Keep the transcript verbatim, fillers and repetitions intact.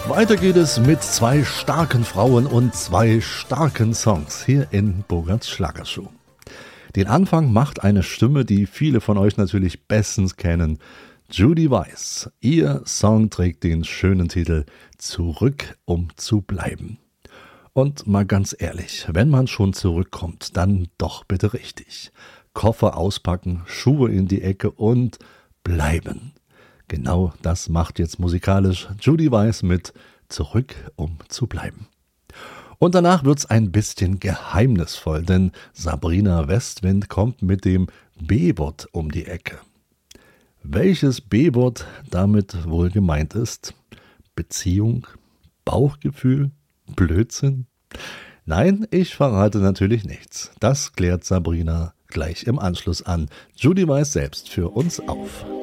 Weiter geht es mit zwei starken Frauen und zwei starken Songs hier in Bogarts Schlagershow. Den Anfang macht eine Stimme, die viele von euch natürlich bestens kennen. Judy Weiss. Ihr Song trägt den schönen Titel Zurück, um zu bleiben. Und mal ganz ehrlich, wenn man schon zurückkommt, dann doch bitte richtig. Koffer auspacken, Schuhe in die Ecke und bleiben. Genau das macht jetzt musikalisch Judy Weiss mit Zurück, um zu bleiben. Und danach wird's ein bisschen geheimnisvoll, denn Sabrina Westwind kommt mit dem B-Wort um die Ecke. Welches B-Wort damit wohl gemeint ist? Beziehung? Bauchgefühl? Blödsinn? Nein, ich verrate natürlich nichts. Das klärt Sabrina gleich im Anschluss an. Judy Weiss selbst für uns auf.